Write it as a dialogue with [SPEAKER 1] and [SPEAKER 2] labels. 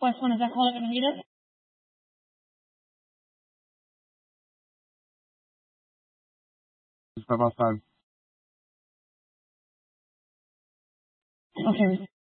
[SPEAKER 1] West one, is that caller going to meet us?
[SPEAKER 2] Step outside.
[SPEAKER 1] Okay.